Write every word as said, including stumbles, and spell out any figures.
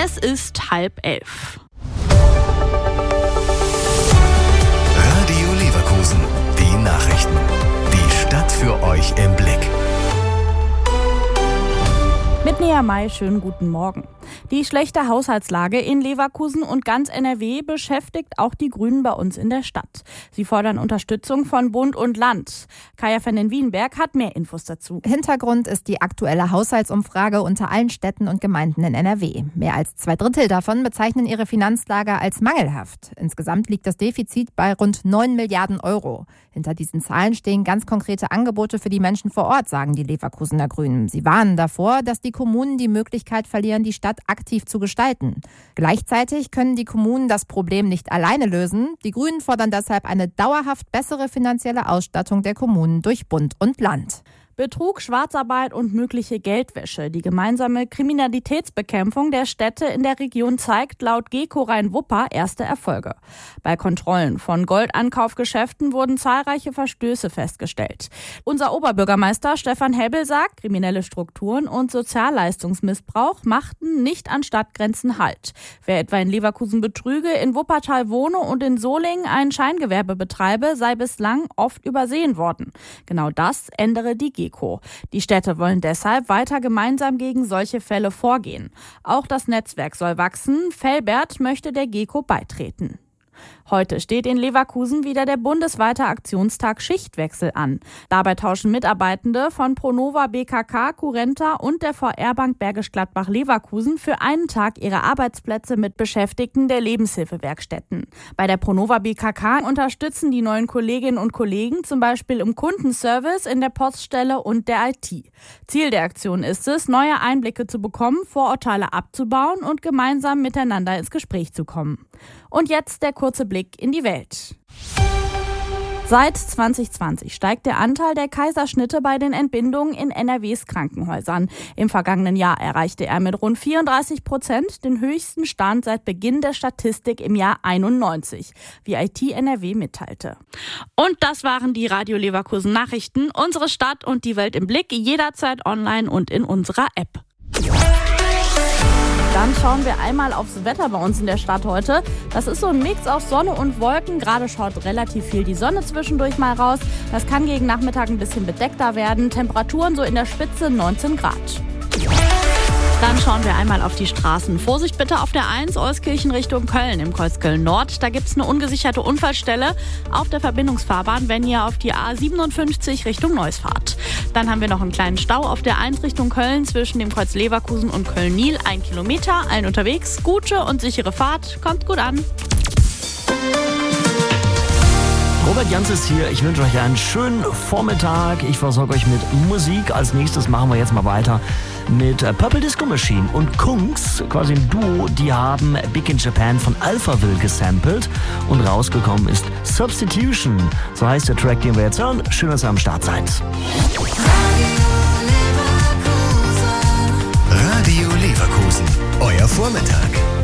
Es ist halb elf. Radio Leverkusen, die Nachrichten. Die Stadt für euch im Blick. Mit Nia May, schönen guten Morgen. Die schlechte Haushaltslage in Leverkusen und ganz N R W beschäftigt auch die Grünen bei uns in der Stadt. Sie fordern Unterstützung von Bund und Land. Kaya van den Wienberg hat mehr Infos dazu. Hintergrund ist die aktuelle Haushaltsumfrage unter allen Städten und Gemeinden in N R W. Mehr als zwei Drittel davon bezeichnen ihre Finanzlage als mangelhaft. Insgesamt liegt das Defizit bei rund neun Milliarden Euro. Hinter diesen Zahlen stehen ganz konkrete Angebote für die Menschen vor Ort, sagen die Leverkusener Grünen. Sie warnen davor, dass die Kommunen die Möglichkeit verlieren, die Stadt aktiv zu gestalten. Gleichzeitig können die Kommunen das Problem nicht alleine lösen. Die Grünen fordern deshalb eine dauerhaft bessere finanzielle Ausstattung der Kommunen durch Bund und Land. Betrug, Schwarzarbeit und mögliche Geldwäsche. Die gemeinsame Kriminalitätsbekämpfung der Städte in der Region zeigt laut GECO Rhein-Wupper erste Erfolge. Bei Kontrollen von Goldankaufgeschäften wurden zahlreiche Verstöße festgestellt. Unser Oberbürgermeister Stefan Hebbel sagt, kriminelle Strukturen und Sozialleistungsmissbrauch machten nicht an Stadtgrenzen Halt. Wer etwa in Leverkusen betrüge, in Wuppertal wohne und in Solingen ein Scheingewerbe betreibe, sei bislang oft übersehen worden. Genau das ändere die GECO. Die Städte wollen deshalb weiter gemeinsam gegen solche Fälle vorgehen. Auch das Netzwerk soll wachsen. Velbert möchte der GECO beitreten. Heute steht in Leverkusen wieder der bundesweite Aktionstag Schichtwechsel an. Dabei tauschen Mitarbeitende von Pronova B K K, Currenta und der V R-Bank Bergisch Gladbach Leverkusen für einen Tag ihre Arbeitsplätze mit Beschäftigten der Lebenshilfewerkstätten. Bei der Pronova B K K unterstützen die neuen Kolleginnen und Kollegen zum Beispiel im Kundenservice, in der Poststelle und der I T. Ziel der Aktion ist es, neue Einblicke zu bekommen, Vorurteile abzubauen und gemeinsam miteinander ins Gespräch zu kommen. Und jetzt der kurze Blick in die Welt. Seit zwanzig zwanzig steigt der Anteil der Kaiserschnitte bei den Entbindungen in N R Ws Krankenhäusern. Im vergangenen Jahr erreichte er mit rund vierunddreißig Prozent den höchsten Stand seit Beginn der Statistik im Jahr einundneunzig, wie I T N R W mitteilte. Und das waren die Radio Leverkusen Nachrichten. Unsere Stadt und die Welt im Blick, jederzeit online und in unserer App. Dann schauen wir einmal aufs Wetter bei uns in der Stadt heute. Das ist so ein Mix aus Sonne und Wolken. Gerade schaut relativ viel die Sonne zwischendurch mal raus. Das kann gegen Nachmittag ein bisschen bedeckter werden. Temperaturen so in der Spitze neunzehn Grad. Dann schauen wir einmal auf die Straßen. Vorsicht bitte auf der eins, Euskirchen Richtung Köln im Kreuz Köln-Nord. Da gibt es eine ungesicherte Unfallstelle auf der Verbindungsfahrbahn, wenn ihr auf die A siebenundfünfzig Richtung Neuss fahrt. Dann haben wir noch einen kleinen Stau auf der eins Richtung Köln zwischen dem Kreuz Leverkusen und Köln-Nil. Ein Kilometer, allen unterwegs. Gute und sichere Fahrt. Kommt gut an. Robert Jans ist hier. Ich wünsche euch einen schönen Vormittag. Ich versorge euch mit Musik. Als nächstes machen wir jetzt mal weiter mit Purple Disco Machine und Kungs, quasi ein Duo. Die haben Big in Japan von Alphaville gesampelt und rausgekommen ist Substitution. So heißt der Track, den wir jetzt hören. Schön, dass ihr am Start seid. Radio Leverkusen, euer Vormittag.